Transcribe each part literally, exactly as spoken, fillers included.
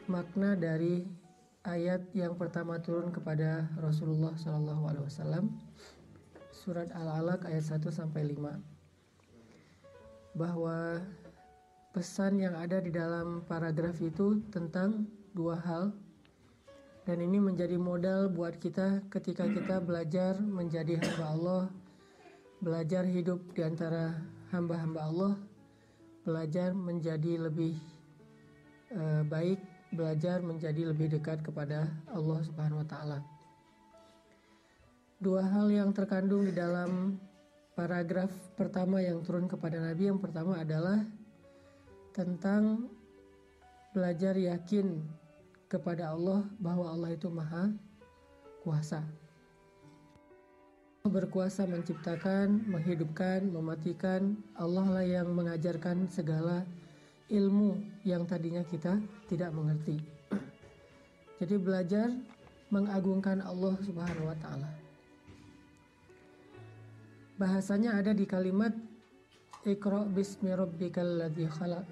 makna dari ayat yang pertama turun kepada Rasulullah shallallahu alaihi wasallam, surat Al-Alaq ayat satu sampai lima, bahwa pesan yang ada di dalam paragraf itu tentang dua hal, dan ini menjadi modal buat kita ketika kita belajar menjadi hamba Allah, belajar hidup di antara hamba-hamba Allah, belajar menjadi lebih uh, baik, belajar menjadi lebih dekat kepada Allah Subhanahu wa taala. Dua hal yang terkandung di dalam paragraf pertama yang turun kepada Nabi, yang pertama adalah tentang belajar yakin kepada Allah bahwa Allah itu maha kuasa. Berkuasa menciptakan, menghidupkan, mematikan. Allah lah yang mengajarkan segala ilmu yang tadinya kita tidak mengerti. Jadi belajar mengagungkan Allah Subhanahu wa taala. Bahasanya ada di kalimat Iqra bismi rabbikal ladzi khalaq.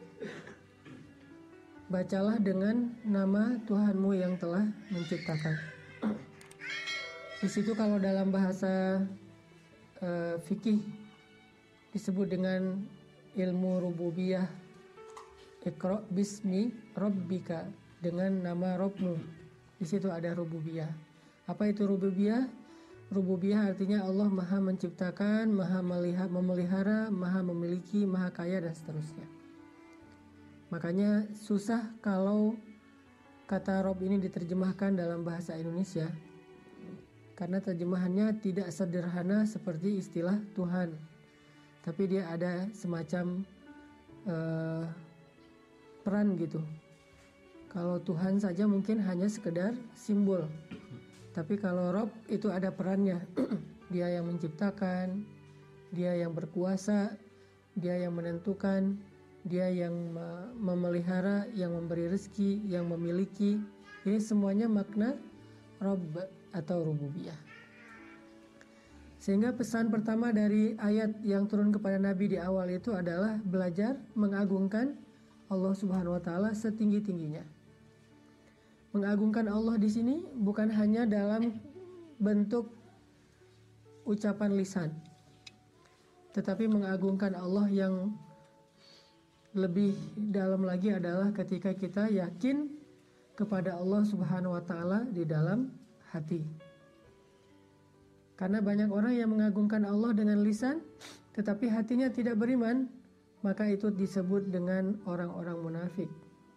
Bacalah dengan nama Tuhanmu yang telah menciptakan. Di situ kalau dalam bahasa uh, fikih disebut dengan ilmu rububiyah, Iqra bismi rabbika, dengan nama Rabbmu. Di situ ada rububiyah. Apa itu rububiyah? Rububiyah artinya Allah maha menciptakan, maha melihat, memelihara, maha memiliki, maha kaya, dan seterusnya. Makanya susah kalau kata Rob ini diterjemahkan dalam bahasa Indonesia, karena terjemahannya tidak sederhana seperti istilah Tuhan, tapi dia ada semacam uh, peran gitu. Kalau Tuhan saja mungkin hanya sekedar simbol, tapi kalau Rob itu ada perannya. Dia yang menciptakan, dia yang berkuasa, dia yang menentukan, dia yang memelihara, yang memberi rezeki, yang memiliki. Ini semuanya makna Rabb atau rububiyah. Sehingga pesan pertama dari ayat yang turun kepada Nabi di awal itu adalah belajar mengagungkan Allah Subhanahu wa taala setinggi-tingginya. Mengagungkan Allah di sini bukan hanya dalam bentuk ucapan lisan, tetapi mengagungkan Allah yang lebih dalam lagi adalah ketika kita yakin kepada Allah Subhanahu wa taala di dalam hati. Karena banyak orang yang mengagungkan Allah dengan lisan tetapi hatinya tidak beriman, maka itu disebut dengan orang-orang munafik.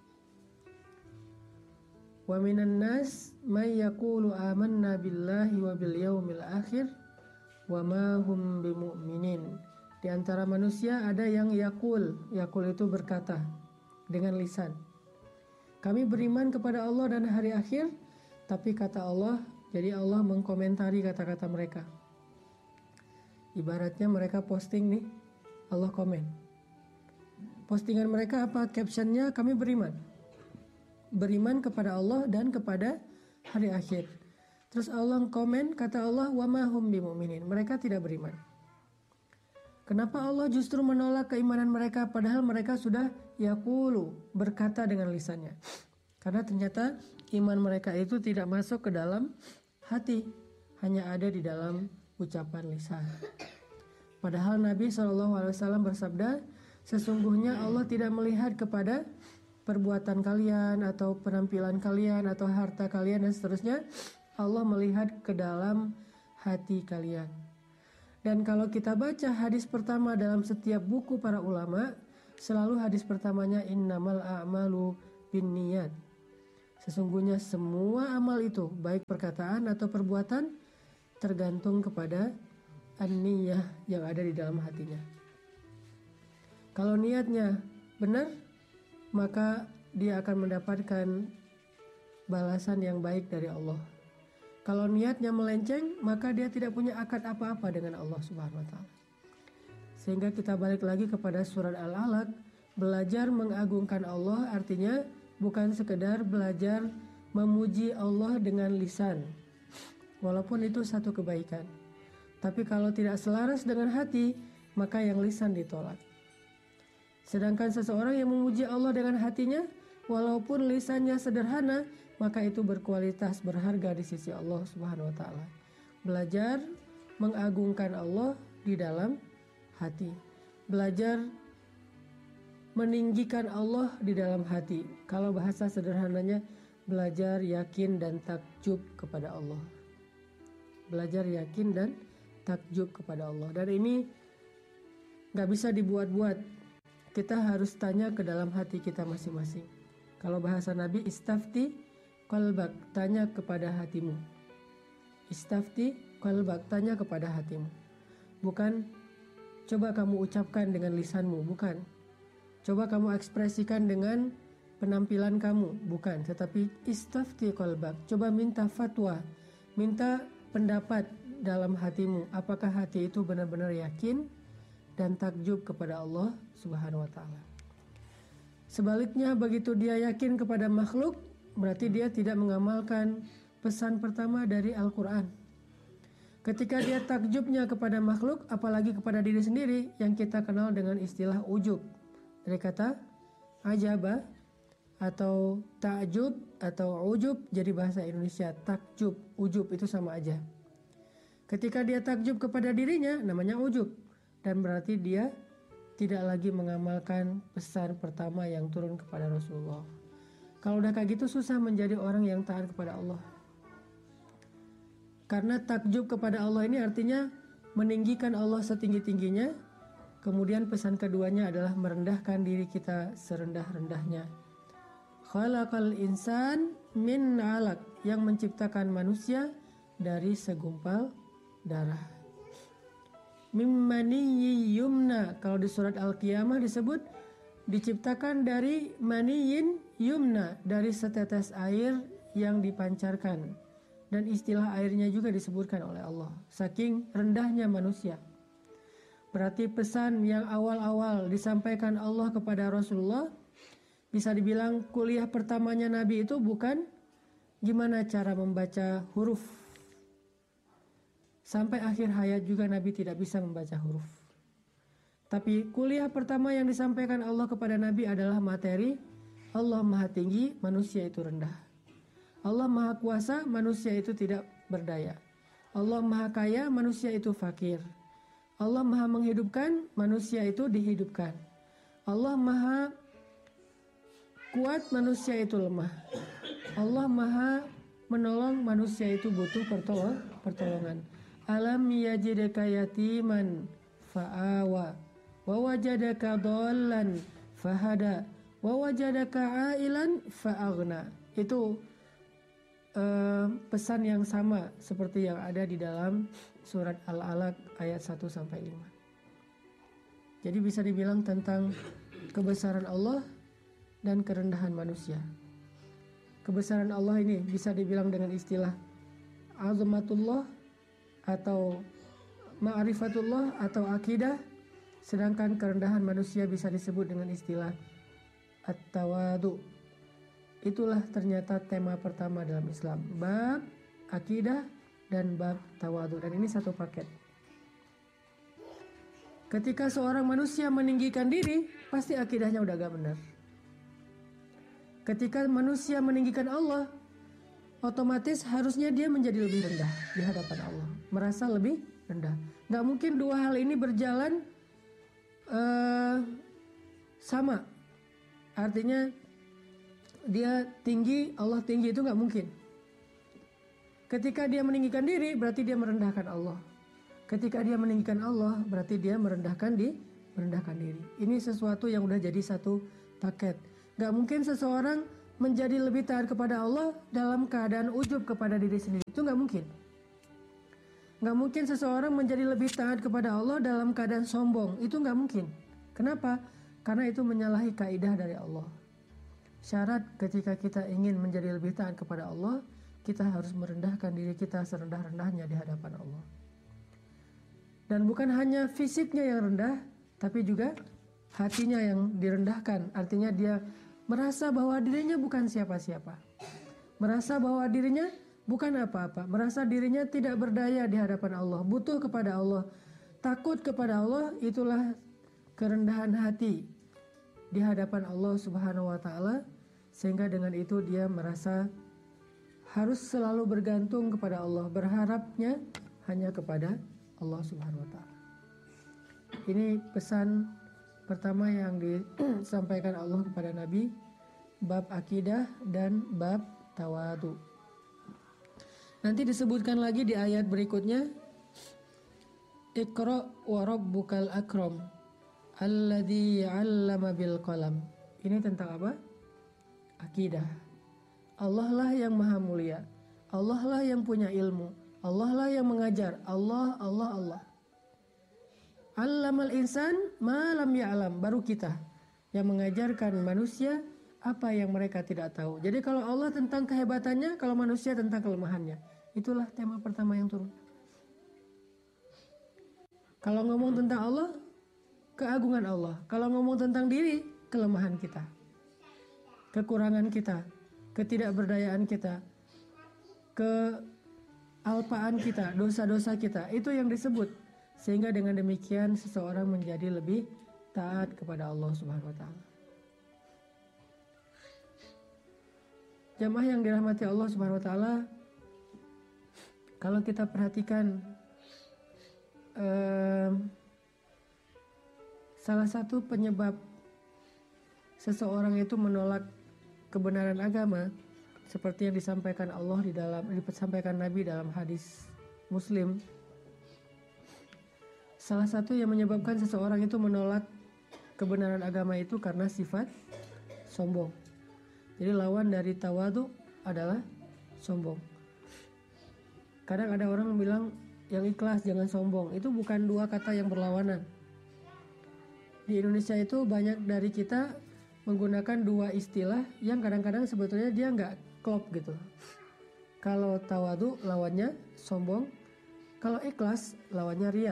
Wa minan nas may yaqulu amanna billahi wa bil yaumil akhir wa ma hum bimu'minin. Di antara manusia ada yang yaqul, yaqul itu berkata dengan lisan, kami beriman kepada Allah dan hari akhir, tapi kata Allah, jadi Allah mengkomentari kata-kata mereka. Ibaratnya mereka posting nih, Allah komen. Postingan mereka apa? Captionnya kami beriman. Beriman kepada Allah dan kepada hari akhir. Terus Allah komen, kata Allah, wa ma hum bimu'minin. Mereka tidak beriman. Kenapa Allah justru menolak keimanan mereka padahal mereka sudah yaqulu, berkata dengan lisannya? Karena ternyata iman mereka itu tidak masuk ke dalam hati, hanya ada di dalam ucapan lisan. Padahal Nabi shallallahu alaihi wasallam bersabda, sesungguhnya Allah tidak melihat kepada perbuatan kalian atau penampilan kalian atau harta kalian dan seterusnya. Allah melihat ke dalam hati kalian. Dan kalau kita baca hadis pertama dalam setiap buku para ulama, selalu hadis pertamanya innamal a'malu binniyat. Sesungguhnya semua amal itu, baik perkataan atau perbuatan, tergantung kepada an-niyah yang ada di dalam hatinya. Kalau niatnya benar, maka dia akan mendapatkan balasan yang baik dari Allah. Kalau niatnya melenceng, maka dia tidak punya akad apa-apa dengan Allah Subhanahu wa taala. Sehingga kita balik lagi kepada surat Al-Alaq, belajar mengagungkan Allah artinya bukan sekedar belajar memuji Allah dengan lisan, walaupun itu satu kebaikan. Tapi kalau tidak selaras dengan hati, maka yang lisan ditolak. Sedangkan seseorang yang memuji Allah dengan hatinya, walaupun lisannya sederhana, maka itu berkualitas, berharga di sisi Allah Subhanahu wa taala. Belajar mengagungkan Allah di dalam hati. Belajar meninggikan Allah di dalam hati. Kalau bahasa sederhananya, belajar yakin dan takjub kepada Allah. Belajar yakin dan takjub kepada Allah. Dan ini gak bisa dibuat-buat. Kita harus tanya ke dalam hati kita masing-masing. Kalau bahasa Nabi, istafti qalbak, tanya kepada hatimu. Istafti qalbak, tanya kepada hatimu. Bukan coba kamu ucapkan dengan lisanmu, bukan. Coba kamu ekspresikan dengan penampilan kamu, bukan. Tetapi istafti qalbak, coba minta fatwa, minta pendapat dalam hatimu. Apakah hati itu benar-benar yakin dan takjub kepada Allah Subhanahu wa taala. Sebaliknya, begitu dia yakin kepada makhluk, berarti dia tidak mengamalkan pesan pertama dari Al-Qur'an. Ketika dia takjubnya kepada makhluk, apalagi kepada diri sendiri, yang kita kenal dengan istilah ujub. Dari kata ajaba atau ta'jub atau ujub, jadi bahasa Indonesia takjub, ujub itu sama aja. Ketika dia takjub kepada dirinya, namanya ujub. Dan berarti dia tidak lagi mengamalkan pesan pertama yang turun kepada Rasulullah. Kalau udah kayak gitu susah menjadi orang yang taat kepada Allah. Karena takjub kepada Allah ini artinya meninggikan Allah setinggi-tingginya. Kemudian pesan keduanya adalah merendahkan diri kita serendah-rendahnya. Khalaqal insan min 'alaq, yang menciptakan manusia dari segumpal darah. Mimmani yumna, kalau di surat Al-Qiyamah disebut diciptakan dari maniyin yumna, dari setetes air yang dipancarkan. Dan istilah airnya juga disebutkan oleh Allah, saking rendahnya manusia. Berarti pesan yang awal-awal disampaikan Allah kepada Rasulullah, bisa dibilang kuliah pertamanya Nabi itu bukan gimana cara membaca huruf. Sampai akhir hayat juga Nabi tidak bisa membaca huruf. Tapi kuliah pertama yang disampaikan Allah kepada Nabi adalah materi Allah Maha Tinggi, manusia itu rendah. Allah Maha Kuasa, manusia itu tidak berdaya. Allah Maha Kaya, manusia itu fakir. Allah Maha Menghidupkan, manusia itu dihidupkan. Allah Maha Kuat, manusia itu lemah. Allah Maha Menolong, manusia itu butuh pertolong, pertolongan. Alam yajidaka yatiman fa'awa wa wajadaka dhallan fahada wa wajadaka ailan fa'aghna. Itu uh, pesan yang sama seperti yang ada di dalam surat Al-Alaq ayat satu sampai lima. Jadi bisa dibilang tentang kebesaran Allah dan kerendahan manusia. Kebesaran Allah ini bisa dibilang dengan istilah azamatullah atau ma'rifatullah atau akidah, sedangkan kerendahan manusia bisa disebut dengan istilah at-tawadu. Itulah ternyata tema pertama dalam Islam, bab akidah dan bab tawadu, dan ini satu paket. Ketika seorang manusia meninggikan diri, pasti akidahnya udah gak benar. Ketika manusia meninggikan Allah, otomatis harusnya dia menjadi lebih rendah di hadapan Allah, merasa lebih rendah. Gak mungkin dua hal ini berjalan uh, sama. Artinya dia tinggi, Allah tinggi, itu gak mungkin. Ketika dia meninggikan diri, berarti dia merendahkan Allah. Ketika dia meninggikan Allah, berarti dia merendahkan di merendahkan diri. Ini sesuatu yang udah jadi satu paket. Gak mungkin seseorang menjadi lebih taat kepada Allah dalam keadaan ujub kepada diri sendiri. Itu gak mungkin. Gak mungkin seseorang menjadi lebih taat kepada Allah dalam keadaan sombong. Itu gak mungkin. Kenapa? Karena itu menyalahi kaidah dari Allah. Syarat ketika kita ingin menjadi lebih taat kepada Allah, kita harus merendahkan diri kita serendah-rendahnya di hadapan Allah. Dan bukan hanya fisiknya yang rendah, tapi juga hatinya yang direndahkan. Artinya dia merasa bahwa dirinya bukan siapa-siapa. Merasa bahwa dirinya bukan apa-apa. Merasa dirinya tidak berdaya di hadapan Allah. Butuh kepada Allah. Takut kepada Allah, itulah kerendahan hati di hadapan Allah Subhanahu wa taala. sehingga dengan itu dia merasa harus selalu bergantung kepada Allah, berharapnya hanya kepada Allah Subhanahu wa taala. Ini pesan pertama yang disampaikan Allah kepada Nabi, bab akidah dan bab tawadu. Nanti disebutkan lagi di ayat berikutnya, Iqra wa rabbukal akram alladzi 'allama bil qalam. Ini tentang apa? Akidah. Allah lah yang maha mulia, Allah lah yang punya ilmu, Allah lah yang mengajar. Allah, Allah, Allah. Allamal insan ma lam ya'lam, baru kita yang mengajarkan manusia apa yang mereka tidak tahu. Jadi kalau Allah tentang kehebatannya, kalau manusia tentang kelemahannya. Itulah tema pertama yang turun. Kalau ngomong tentang Allah, keagungan Allah. Kalau ngomong tentang diri, kelemahan kita, kekurangan kita, ketidakberdayaan kita, kealpaan kita, dosa-dosa kita. Itu yang disebut. Sehingga dengan demikian seseorang menjadi lebih taat kepada Allah Subhanahu wa taala. Jamaah yang dirahmati Allah Subhanahu wa taala, kalau kita perhatikan eh, salah satu penyebab seseorang itu menolak kebenaran agama seperti yang disampaikan Allah di dalam disampaikan Nabi dalam hadis Muslim. Salah satu yang menyebabkan seseorang itu menolak kebenaran agama itu karena sifat sombong. Jadi lawan dari tawadu adalah sombong. Kadang ada orang bilang yang ikhlas jangan sombong. Itu bukan dua kata yang berlawanan. Di Indonesia itu banyak dari kita menggunakan dua istilah yang kadang-kadang sebetulnya dia nggak klop gitu. Kalau tawadu lawannya sombong, kalau ikhlas lawannya riya.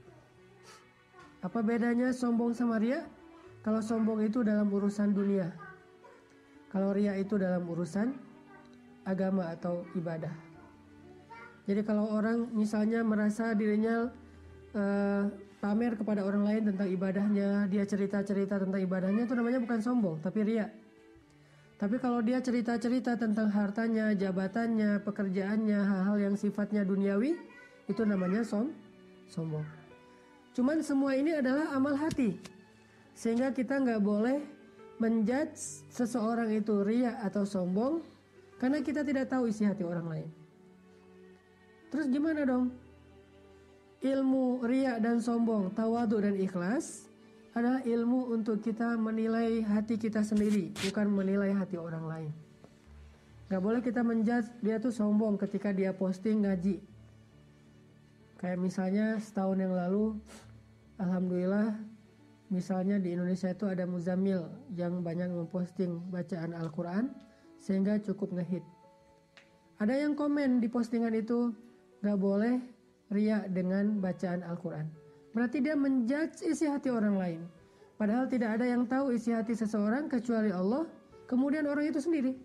Apa bedanya sombong sama riya? Kalau sombong itu dalam urusan dunia, kalau riya itu dalam urusan agama atau ibadah. Jadi kalau orang misalnya merasa dirinya uh, pamer kepada orang lain tentang ibadahnya, dia cerita-cerita tentang ibadahnya, itu namanya bukan sombong, tapi riya. Tapi kalau dia cerita-cerita tentang hartanya, jabatannya, pekerjaannya, hal-hal yang sifatnya duniawi, itu namanya som sombong. Cuman semua ini adalah amal hati, sehingga kita nggak boleh menjudge seseorang itu riya atau sombong karena kita tidak tahu isi hati orang lain. Terus gimana dong? Ilmu riya dan sombong, tawadu dan ikhlas adalah ilmu untuk kita menilai hati kita sendiri, bukan menilai hati orang lain. Gak boleh kita menjudge dia tuh sombong ketika dia posting ngaji. Kayak misalnya setahun yang lalu, alhamdulillah, misalnya di Indonesia itu ada Muzamil yang banyak memposting bacaan Al-Quran sehingga cukup ngehit. Ada yang komen di postingan itu, gak boleh riya dengan bacaan Al-Quran. Berarti dia menjudge isi hati orang lain. Padahal tidak ada yang tahu isi hati seseorang kecuali Allah, kemudian orang itu sendiri.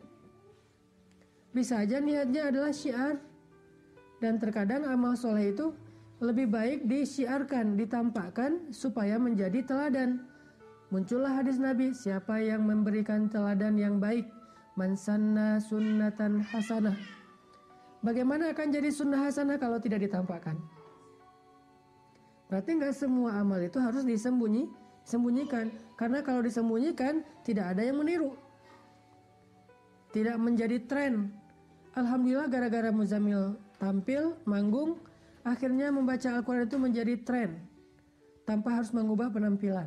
Bisa aja niatnya adalah syiar. Dan terkadang amal soleh itu lebih baik disyiarkan, ditampakkan supaya menjadi teladan. Muncullah hadis Nabi, siapa yang memberikan teladan yang baik, man sanna sunnatan hasanah. Bagaimana akan jadi sunnah hasanah kalau tidak ditampakkan? Berarti nggak semua amal itu harus disembunyi, sembunyikan. Karena kalau disembunyikan, tidak ada yang meniru. Tidak menjadi tren. Alhamdulillah gara-gara Muzamil tampil, manggung, akhirnya membaca Al-Quran itu menjadi tren tanpa harus mengubah penampilan.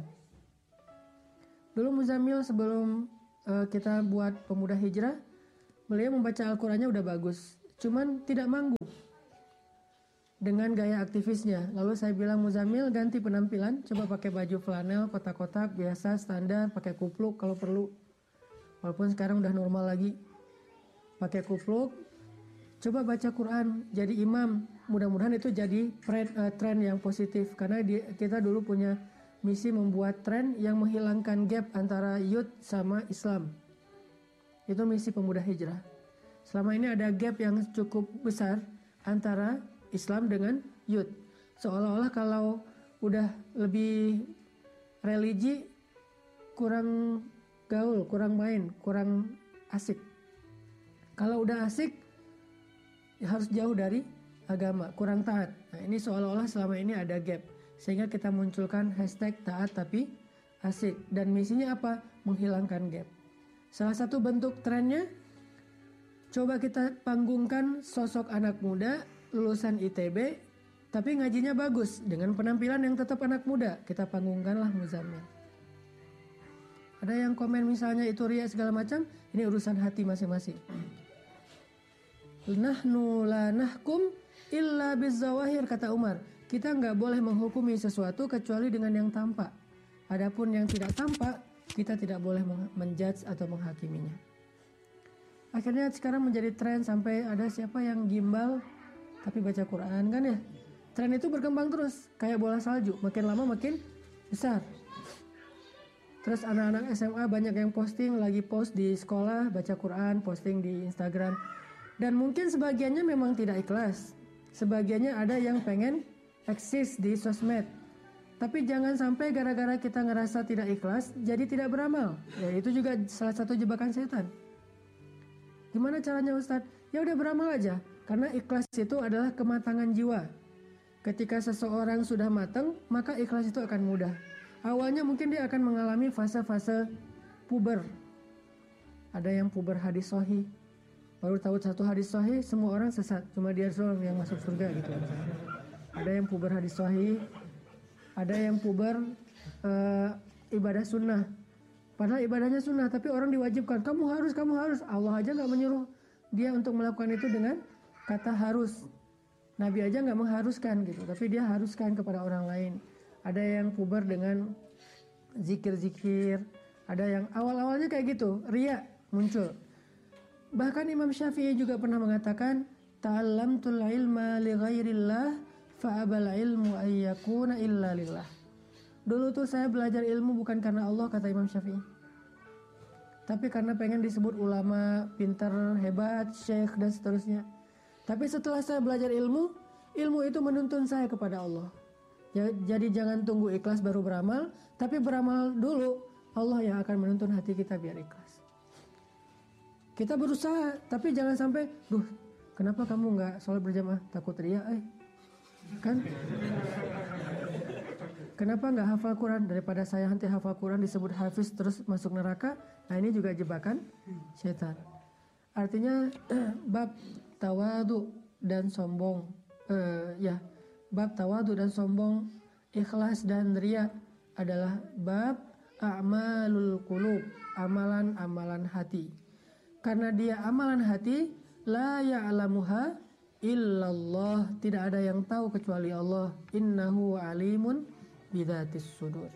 Dulu Muzamil sebelum uh, kita buat Pemuda Hijrah, beliau membaca Al-Qurannya udah bagus, cuman tidak manggung dengan gaya aktivisnya. Lalu saya bilang, Muzamil ganti penampilan, coba pakai baju flanel kotak-kotak biasa standar, pakai kupluk kalau perlu. Walaupun sekarang udah normal lagi, pakai kupluk. Coba baca Quran, jadi imam. Mudah-mudahan itu jadi tren, uh, tren yang positif. Karena di, kita dulu punya misi membuat tren yang menghilangkan gap antara youth sama Islam. Itu misi Pemuda Hijrah. Selama ini ada gap yang cukup besar antara Islam dengan youth. Seolah-olah kalau udah lebih religi, kurang gaul, kurang main, kurang asik. Kalau udah asik, ya harus jauh dari agama, kurang taat. Nah, ini seolah-olah selama ini ada gap. Sehingga kita munculkan hashtag taat tapi asik. Dan misinya apa? Menghilangkan gap. Salah satu bentuk trennya, coba kita panggungkan sosok anak muda, lulusan I T B, tapi ngajinya bagus. Dengan penampilan yang tetap anak muda, kita panggungkanlah Muzammil. Ada yang komen misalnya itu riya segala macam, ini urusan hati masing-masing. Nahnu la nahkum illa bizzawahir, kata Umar. Kita nggak boleh menghukumi sesuatu kecuali dengan yang tampak. Adapun yang tidak tampak, kita tidak boleh menjudge atau menghakiminya. Akhirnya sekarang menjadi tren sampai ada siapa yang gimbal tapi baca Quran kan ya. Tren itu berkembang terus kayak bola salju, makin lama makin besar. Terus anak-anak S M A banyak yang posting, lagi post di sekolah baca Quran, posting di Instagram. Dan mungkin sebagiannya memang tidak ikhlas. Sebagiannya ada yang pengen eksis di sosmed. Tapi jangan sampai gara-gara kita ngerasa tidak ikhlas, jadi tidak beramal. Ya itu juga salah satu jebakan setan. Gimana caranya Ustadz? Ya udah beramal aja. Karena ikhlas itu adalah kematangan jiwa. Ketika seseorang sudah matang, maka ikhlas itu akan mudah. Awalnya mungkin dia akan mengalami fase-fase puber. Ada yang puber hadis sahih. Baru tahu satu hadis sahih, semua orang sesat. Cuma dia doang yang masuk surga gitu. Ada yang puber hadis sahih. Ada yang puber uh, ibadah sunnah. Padahal ibadahnya sunnah, tapi orang diwajibkan. Kamu harus, kamu harus. Allah aja gak menyuruh dia untuk melakukan itu dengan kata harus. Nabi aja gak mengharuskan gitu. Tapi dia haruskan kepada orang lain. Ada yang puber dengan zikir-zikir. Ada yang awal-awalnya kayak gitu. Riya muncul. Bahkan Imam Syafi'i juga pernah mengatakan, ta'allamtul ilma li ghairillah fa'abal ilmu ayyakuna illa lillah. Dulu tuh saya belajar ilmu bukan karena Allah, kata Imam Syafi'i. Tapi karena pengen disebut ulama, pintar, hebat, syekh dan seterusnya. Tapi setelah saya belajar ilmu, ilmu itu menuntun saya kepada Allah. Jadi jangan tunggu ikhlas baru beramal, tapi beramal dulu, Allah yang akan menuntun hati kita biar ikhlas. Kita berusaha, tapi jangan sampai, duh, kenapa kamu nggak sholat berjamaah? Takut riya, eh. Kan? Kenapa nggak hafal Quran? Daripada saya nanti hafal Quran disebut hafiz terus masuk neraka. Nah ini juga jebakan setan. Artinya bab tawadu dan sombong, uh, ya, bab tawadu dan sombong, ikhlas dan riya adalah bab a'malul qulub, amalan-amalan hati. Karena dia amalan hati, la ya'lamuha illallah, tidak ada yang tahu kecuali Allah. Innahu alimun bidzatis sudur.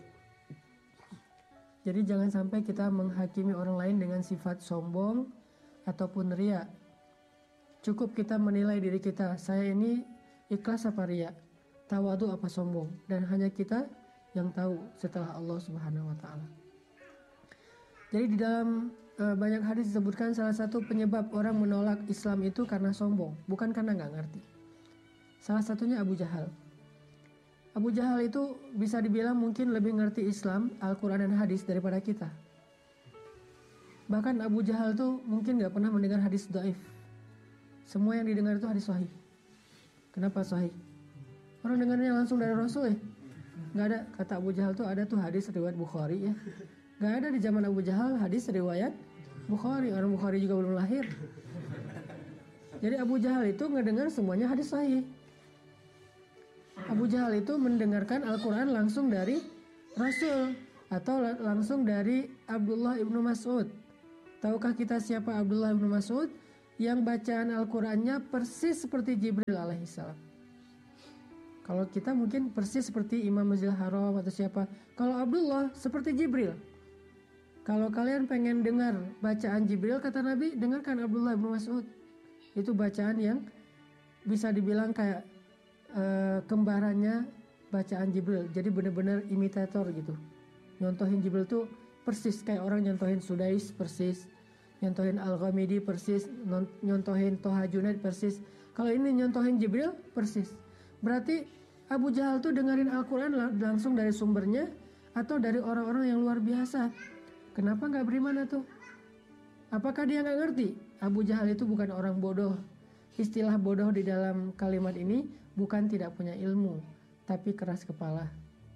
Jadi jangan sampai kita menghakimi orang lain dengan sifat sombong ataupun riya. Cukup kita menilai diri kita, saya ini ikhlas apa riya, tawadu apa sombong, dan hanya kita yang tahu setelah Allah Subhanahu wa taala. Jadi di dalam e, banyak hadis disebutkan salah satu penyebab orang menolak Islam itu karena sombong, bukan karena nggak ngerti. Salah satunya Abu Jahal. Abu Jahal itu bisa dibilang mungkin lebih ngerti Islam, Al-Quran dan hadis daripada kita. Bahkan Abu Jahal tuh mungkin nggak pernah mendengar hadis dhaif. Semua yang didengar itu hadis sahih. Kenapa sahih? Orang dengarnya langsung dari Rasul ya. Nggak ada, kata Abu Jahal tuh ada tuh hadis riwayat Bukhari ya. Nggak ada di zaman Abu Jahal hadis riwayat Bukhari. Orang Bukhari juga belum lahir. Jadi Abu Jahal itu ngedengar semuanya hadis sahih. Abu Jahal itu mendengarkan Al-Quran langsung dari Rasul atau langsung dari Abdullah ibnu Mas'ud. Tahukah kita siapa Abdullah ibnu Mas'ud? Yang bacaan Al-Qurannya persis seperti Jibril alaihissalam. Kalau kita mungkin persis seperti Imam Masjidil Haram atau siapa. Kalau Abdullah seperti Jibril. Kalau kalian pengen dengar bacaan Jibril, kata Nabi, dengarkan Abdullah ibnu Mas'ud. Itu bacaan yang bisa dibilang kayak uh, kembarannya bacaan Jibril. Jadi benar-benar imitator gitu. Nyontohin Jibril tuh persis kayak orang nyontohin Sudais persis, nyontohin Al-Ghamidi persis, nyontohin Toha Junaid persis. Kalau ini nyontohin Jibril persis. Berarti Abu Jahal tuh dengerin Al-Quran langsung dari sumbernya atau dari orang-orang yang luar biasa. Kenapa nggak beriman tuh? Apakah dia nggak ngerti? Abu Jahal itu bukan orang bodoh. Istilah bodoh di dalam kalimat ini bukan tidak punya ilmu, tapi keras kepala.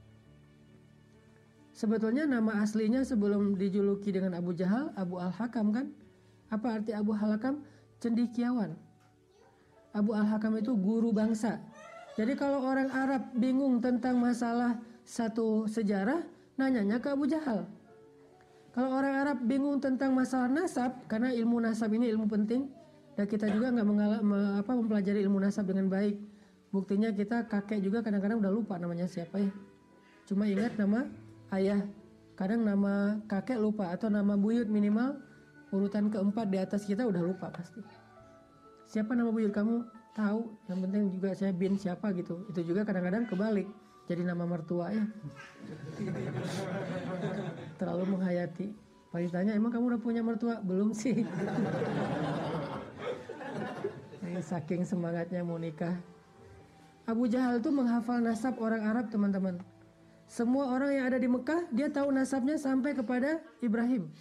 Sebetulnya nama aslinya sebelum dijuluki dengan Abu Jahal, Abu Al-Hakam kan? Apa arti Abu Al-Hakam? Cendekiawan. Abu Al-Hakam itu guru bangsa. Jadi kalau orang Arab bingung tentang masalah satu sejarah, nanyanya ke Abu Jahal. Kalau orang Arab bingung tentang masalah nasab, karena ilmu nasab ini ilmu penting, dan kita juga nggak me, apa, mempelajari ilmu nasab dengan baik. Buktinya kita kakek juga kadang-kadang udah lupa namanya siapa ya. Cuma ingat nama ayah. Kadang nama kakek lupa, atau nama buyut minimal urutan keempat di atas kita udah lupa pasti. Siapa nama buyut kamu? Tahu, yang penting juga saya bin siapa gitu. Itu juga kadang-kadang kebalik, jadi nama mertua ya. Terlalu menghayati. Pas ditanya, emang kamu udah punya mertua? Belum sih. Ini saking semangatnya mau nikah. Abu Jahal itu menghafal nasab orang Arab, teman-teman. Semua orang yang ada di Mekah, dia tahu nasabnya sampai kepada Ibrahim.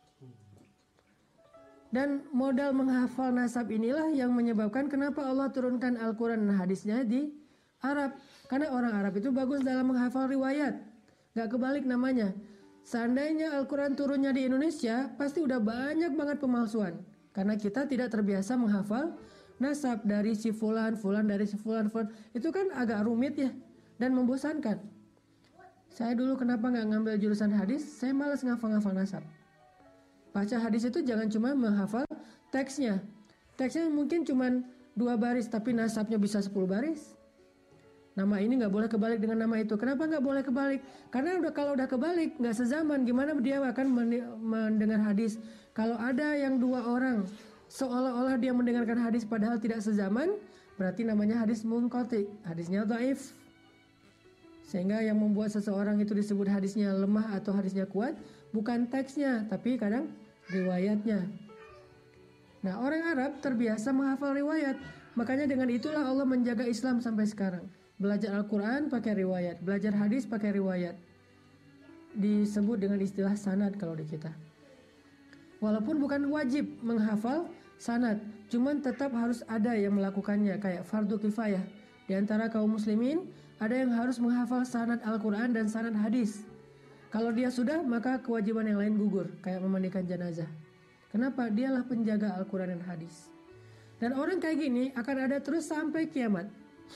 Dan modal menghafal nasab inilah yang menyebabkan kenapa Allah turunkan Al-Quran dan hadisnya di Arab. Karena orang Arab itu bagus dalam menghafal riwayat. Gak kebalik namanya. Seandainya Al-Quran turunnya di Indonesia, pasti udah banyak banget pemalsuan. Karena kita tidak terbiasa menghafal nasab dari si fulan, fulan dari si fulan, fulan. Itu kan agak rumit ya, dan membosankan. Saya dulu kenapa gak ngambil jurusan hadis? Saya malas ngafal-ngafal nasab. Baca hadis itu jangan cuma menghafal teksnya. Teksnya mungkin cuma dua baris, tapi nasabnya bisa sepuluh baris. Nama ini nggak boleh kebalik dengan nama itu. Kenapa nggak boleh kebalik? Karena udah kalau udah kebalik nggak sezaman. Gimana dia akan mendengar hadis? Kalau ada yang dua orang seolah-olah dia mendengarkan hadis padahal tidak sezaman, berarti namanya hadis munqati, hadisnya dhaif. Sehingga yang membuat seseorang itu disebut hadisnya lemah atau hadisnya kuat bukan teksnya, tapi kadang riwayatnya. Nah, orang Arab terbiasa menghafal riwayat. Makanya dengan itulah Allah menjaga Islam sampai sekarang. Belajar Al-Quran pakai riwayat, belajar hadis pakai riwayat. Disebut dengan istilah sanad kalau di kita. Walaupun bukan wajib menghafal sanad, cuman tetap harus ada yang melakukannya, kayak fardu kifayah. Di antara kaum muslimin ada yang harus menghafal sanad Al-Quran dan sanad hadis. Kalau dia sudah, maka kewajiban yang lain gugur, kayak memandikan jenazah. Kenapa? Dialah penjaga Al-Quran dan hadis. Dan orang kayak gini akan ada terus sampai kiamat.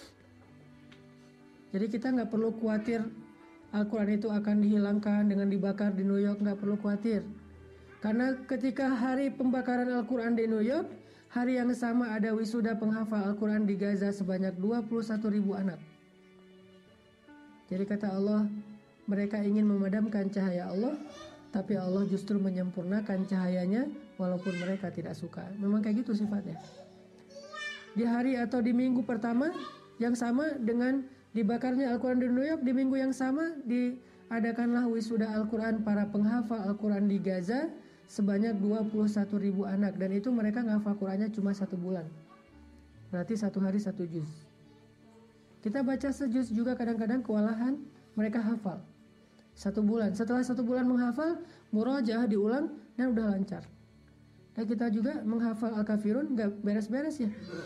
Jadi kita nggak perlu khawatir Al-Quran itu akan dihilangkan dengan dibakar di New York, nggak perlu khawatir. Karena ketika hari pembakaran Al-Quran di New York, hari yang sama ada wisuda penghafal Al-Quran di Gaza sebanyak dua puluh satu ribu anak. Jadi kata Allah, mereka ingin memadamkan cahaya Allah, tapi Allah justru menyempurnakan cahayanya walaupun mereka tidak suka. Memang kayak gitu sifatnya. Di hari atau di minggu pertama yang sama dengan dibakarnya Al-Quran di New York, di minggu yang sama diadakanlah wisuda Al-Quran para penghafal Al-Quran di Gaza sebanyak dua puluh satu ribu anak. Dan itu mereka ngafal Qurannya cuma satu bulan. Berarti satu hari satu juz. Kita baca sejuz juga kadang-kadang kewalahan, mereka hafal satu bulan. Setelah satu bulan menghafal, murajaah diulang dan udah lancar. Dan kita juga menghafal Al-Kafirun nggak beres-beres ya.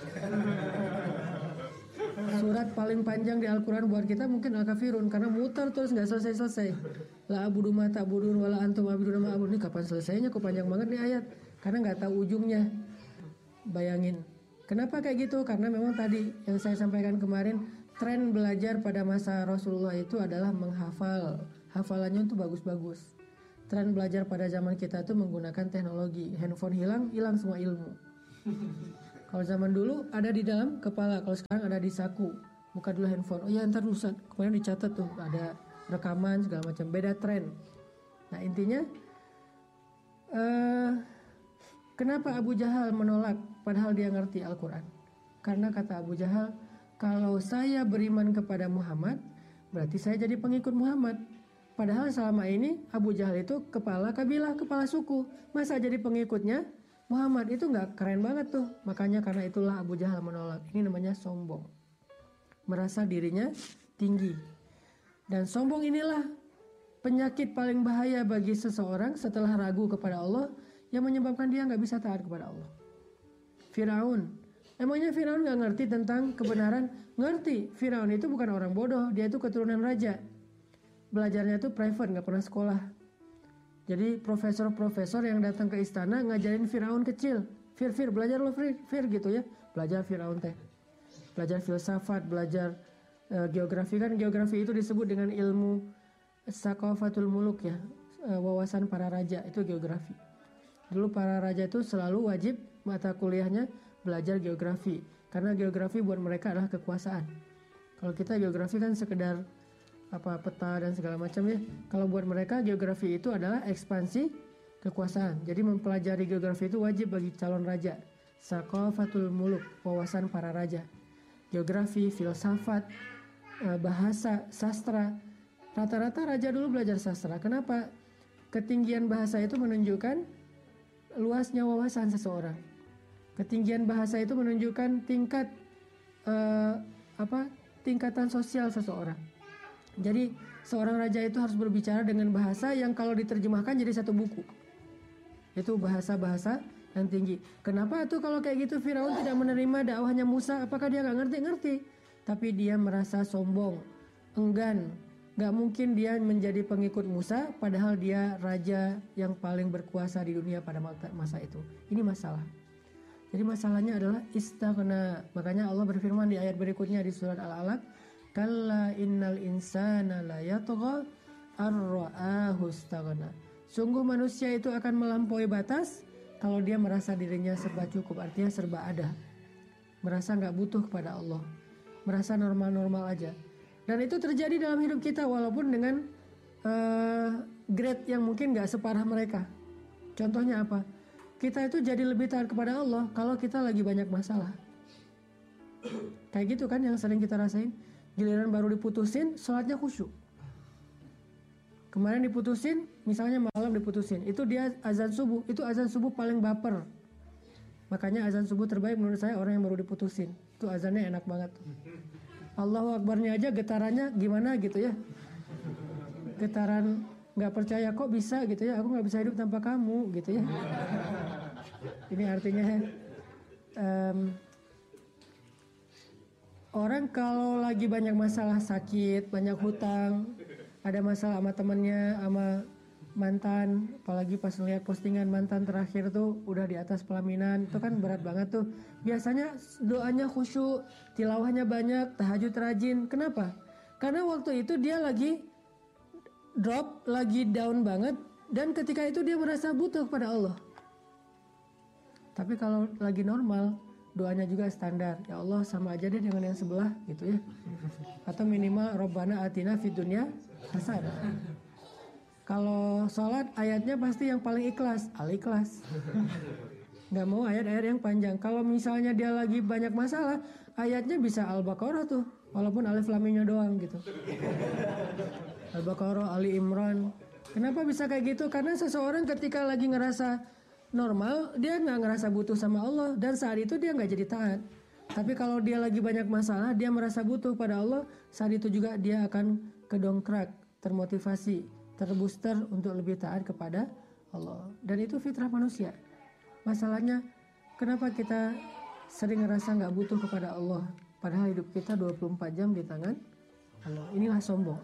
Surat paling panjang di Al-Quran buat kita mungkin Al-Kafirun, karena muter terus nggak selesai-selesai. La abudu ma ta'budun wala antum abiduna ma abudun. Ini kapan selesainya? Kok panjang banget nih ayat? Karena nggak tahu ujungnya. Bayangin. Kenapa kayak gitu? Karena memang tadi yang saya sampaikan kemarin, tren belajar pada masa Rasulullah itu adalah menghafal. Hafalannya itu bagus-bagus. Tren belajar pada zaman kita itu menggunakan teknologi. Handphone hilang, hilang semua ilmu. Kalau zaman dulu ada di dalam kepala, kalau sekarang ada di saku. Buka dulu handphone. Oh ya, ntar dulu kemarin dicatat tuh, ada rekaman segala macam. Beda tren. Nah intinya, uh, kenapa Abu Jahal menolak padahal dia ngerti Al-Quran? Karena kata Abu Jahal, kalau saya beriman kepada Muhammad, berarti saya jadi pengikut Muhammad. Padahal selama ini Abu Jahal itu kepala kabilah, kepala suku. Masa jadi pengikutnya Muhammad? Itu gak keren banget tuh. Makanya karena itulah Abu Jahal menolak. Ini namanya sombong. Merasa dirinya tinggi. Dan sombong inilah penyakit paling bahaya bagi seseorang setelah ragu kepada Allah, yang menyebabkan dia nggak bisa taat kepada Allah. Firaun, emangnya Firaun nggak ngerti tentang kebenaran? Ngerti. Firaun itu bukan orang bodoh, dia itu keturunan raja. Belajarnya itu private, nggak pernah sekolah. Jadi profesor-profesor yang datang ke istana ngajarin Firaun kecil. Fir, Fir, belajar lo Fir, Fir gitu ya. Belajar Firaun teh. Belajar filsafat, belajar uh, geografi. Kan geografi itu disebut dengan ilmu Saqafatul Muluk ya. Uh, wawasan para raja, itu geografi. Dulu para raja itu selalu wajib mata kuliahnya belajar geografi. Karena geografi buat mereka adalah kekuasaan. Kalau kita geografi kan sekedar apa peta dan segala macam ya. Kalau buat mereka geografi itu adalah ekspansi kekuasaan. Jadi mempelajari geografi itu wajib bagi calon raja. Saqafatul Muluk, wawasan para raja. Geografi, filsafat, bahasa, sastra. Rata-rata raja dulu belajar sastra. Kenapa? Ketinggian bahasa itu menunjukkan luasnya wawasan seseorang. Ketinggian bahasa itu menunjukkan tingkat uh, apa? tingkatan sosial seseorang. Jadi seorang raja itu harus berbicara dengan bahasa yang kalau diterjemahkan jadi satu buku. Itu bahasa-bahasa yang tinggi. Kenapa tuh kalau kayak gitu Firaun tidak menerima dakwahnya Musa? Apakah dia nggak ngerti? Ngerti. Tapi dia merasa sombong, enggan. Nggak mungkin dia menjadi pengikut Musa padahal dia raja yang paling berkuasa di dunia pada masa itu. Ini masalah. Jadi masalahnya adalah istaghna. Makanya Allah berfirman di ayat berikutnya di surat Al-Alaq, kalla innal insana la yatgha ar-ra'ahu istaghna. Sungguh manusia itu akan melampaui batas kalau dia merasa dirinya serba cukup, artinya serba ada. Merasa nggak butuh kepada Allah. Merasa normal-normal aja. Dan itu terjadi dalam hidup kita walaupun dengan uh, grade yang mungkin nggak separah mereka. Contohnya apa? Kita itu jadi lebih taat kepada Allah kalau kita lagi banyak masalah. Kayak gitu kan yang sering kita rasain. Giliran baru diputusin, sholatnya khusyuk. Kemarin diputusin, misalnya malam diputusin, itu dia azan subuh, itu azan subuh paling baper. Makanya azan subuh terbaik menurut saya orang yang baru diputusin. Itu azannya enak banget. Allahu Akbarnya aja getarannya gimana gitu ya. Getaran nggak percaya kok bisa gitu ya, aku nggak bisa hidup tanpa kamu gitu ya. Ini artinya um, orang kalau lagi banyak masalah sakit, banyak hutang, ada masalah sama temennya, sama mantan, apalagi pas lihat postingan mantan terakhir tuh udah di atas pelaminan, itu kan berat banget tuh. Biasanya doanya khusyuk, tilawahnya banyak, tahajud rajin. Kenapa? Karena waktu itu dia lagi drop, lagi down banget, dan ketika itu dia merasa butuh kepada Allah. Tapi kalau lagi normal, doanya juga standar, ya Allah sama aja deh dengan yang sebelah gitu ya. Atau minimal Rabbana atina fid dunya hasanah. Kalau sholat ayatnya pasti yang paling ikhlas, al-ikhlas. Gak mau ayat-ayat yang panjang. Kalau misalnya dia lagi banyak masalah, ayatnya bisa Al-Baqarah tuh, walaupun alif lam mimnya doang gitu. Al-Baqarah, Ali Imran. Kenapa bisa kayak gitu? Karena seseorang ketika lagi ngerasa normal, dia nggak ngerasa butuh sama Allah, dan saat itu dia nggak jadi taat. Tapi kalau dia lagi banyak masalah, dia merasa butuh pada Allah, saat itu juga dia akan kedongkrak, termotivasi, terbooster untuk lebih taat kepada Allah. Dan itu fitrah manusia. Masalahnya, kenapa kita sering ngerasa nggak butuh kepada Allah, padahal hidup kita dua puluh empat jam di tangan Allah. Inilah sombong.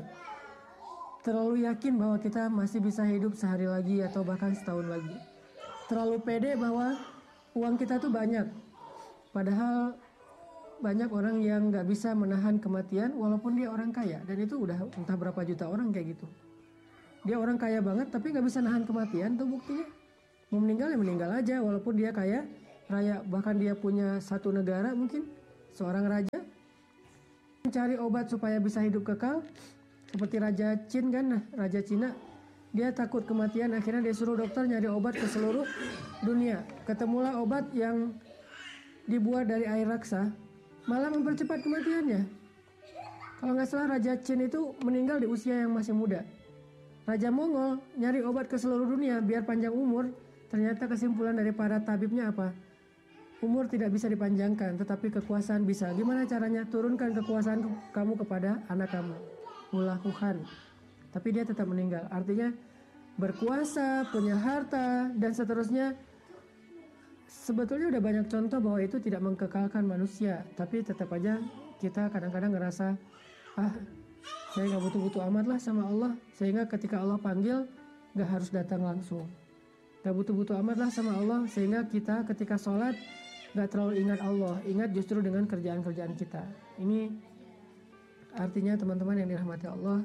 Terlalu yakin bahwa kita masih bisa hidup sehari lagi atau bahkan setahun lagi. Terlalu pede bahwa uang kita tuh banyak. Padahal banyak orang yang gak bisa menahan kematian walaupun dia orang kaya. Dan itu udah entah berapa juta orang kayak gitu. Dia orang kaya banget tapi gak bisa nahan kematian. Tuh buktinya. Mau meninggal ya meninggal aja walaupun dia kaya raya. Bahkan dia punya satu negara mungkin. Seorang raja. Mencari obat supaya bisa hidup kekal. Seperti Raja Chin kan. Nah, Raja Cina. Dia takut kematian, akhirnya dia suruh dokter nyari obat ke seluruh dunia. Ketemulah obat yang dibuat dari air raksa, malah mempercepat kematiannya. Kalau nggak salah Raja Chin itu meninggal di usia yang masih muda. Raja Mongol nyari obat ke seluruh dunia biar panjang umur. Ternyata kesimpulan dari para tabibnya apa? Umur tidak bisa dipanjangkan, tetapi kekuasaan bisa. Gimana caranya? Turunkan kekuasaan kamu kepada anak kamu. Mulakukan. Tapi dia tetap meninggal. Artinya berkuasa, punya harta, dan seterusnya. Sebetulnya udah banyak contoh bahwa itu tidak mengkekalkan manusia, tapi tetap aja kita kadang-kadang ngerasa, ah saya nggak butuh-butuh amat lah sama Allah, sehingga ketika Allah panggil nggak harus datang langsung. Nggak butuh-butuh amat lah sama Allah, sehingga kita ketika sholat nggak terlalu ingat Allah, ingat justru dengan kerjaan-kerjaan kita. Ini artinya teman-teman yang dirahmati Allah,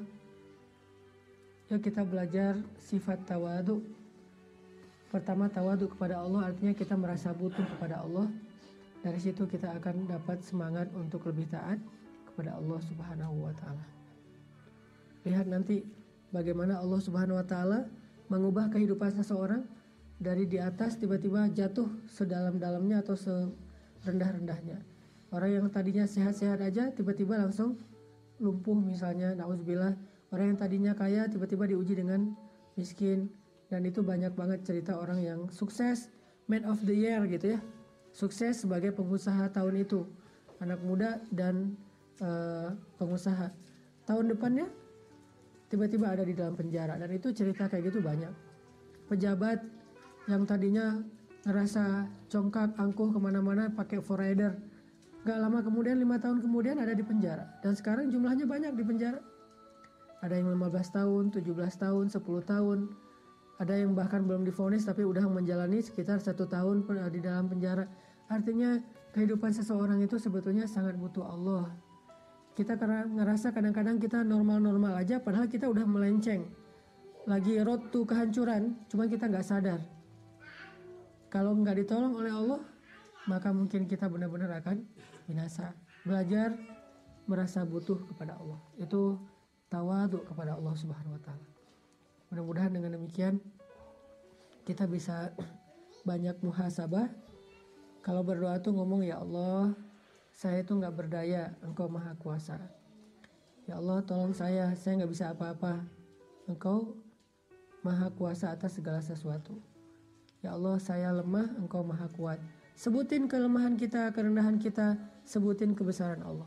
yuk kita belajar sifat tawadu. Pertama, tawadu kepada Allah artinya kita merasa butuh kepada Allah. Dari situ kita akan dapat semangat untuk lebih taat kepada Allah Subhanahu wa taala. Lihat nanti bagaimana Allah Subhanahu wa taala mengubah kehidupan seseorang dari di atas tiba-tiba jatuh sedalam-dalamnya atau serendah-rendahnya. Orang yang tadinya sehat-sehat aja tiba-tiba langsung lumpuh misalnya, nauzubillah. Orang yang tadinya kaya tiba-tiba diuji dengan miskin. Dan itu banyak banget cerita orang yang sukses, man of the year gitu ya. Sukses sebagai pengusaha tahun itu, anak muda dan uh, pengusaha. Tahun depannya tiba-tiba ada di dalam penjara, dan itu cerita kayak gitu banyak. Pejabat yang tadinya ngerasa congkak angkuh kemana-mana pakai forrider, gak lama kemudian, lima tahun kemudian ada di penjara. Dan sekarang jumlahnya banyak di penjara. Ada yang lima belas tahun, tujuh belas tahun, sepuluh tahun. Ada yang bahkan belum divonis tapi udah menjalani sekitar satu tahun di dalam penjara. Artinya kehidupan seseorang itu sebetulnya sangat butuh Allah. Kita karena ngerasa kadang-kadang kita normal-normal aja, padahal kita udah melenceng. Lagi road to kehancuran, cuma kita nggak sadar. Kalau nggak ditolong oleh Allah, maka mungkin kita benar-benar akan binasa. Belajar merasa butuh kepada Allah. Itu tawadu kepada Allah Subhanahu wa taala. Mudah-mudahan dengan demikian kita bisa banyak muhasabah. Kalau berdoa tuh ngomong, ya Allah, saya itu nggak berdaya, Engkau Maha Kuasa. Ya Allah, tolong saya, saya nggak bisa apa-apa. Engkau Maha Kuasa atas segala sesuatu. Ya Allah, saya lemah, Engkau Maha Kuat. Sebutin kelemahan kita, kerendahan kita, sebutin kebesaran Allah.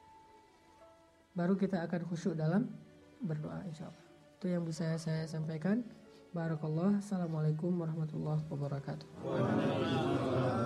Baru kita akan khusyuk dalam berdoa, insya Allah. Itu yang bisa saya sampaikan. Barakallah. Assalamualaikum warahmatullahi wabarakatuh.